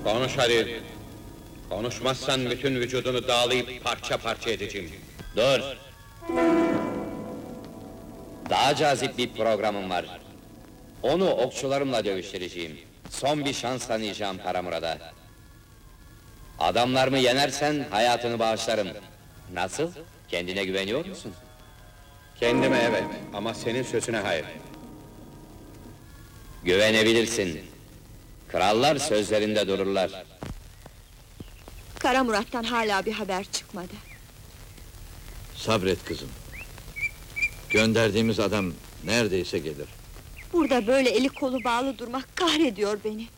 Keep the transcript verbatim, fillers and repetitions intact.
Konuş hadi! Konuşmazsan bütün vücudunu dağlayıp parça parça edeceğim. Dur! Daha cazip bir programım var. Onu okçularımla dövüştüreceğim. Son bir şans tanıyacağım Paramura'da. Adamlarımı yenersen hayatını bağışlarım. Nasıl? Kendine güveniyor musun? Kendime evet, ama senin sözüne hayır. Güvenebilirsin. Krallar sözlerinde dururlar. Kara Murat'tan hala bir haber çıkmadı. Sabret kızım. Gönderdiğimiz adam neredeyse gelir. Burada böyle eli kolu bağlı durmak kahrediyor beni.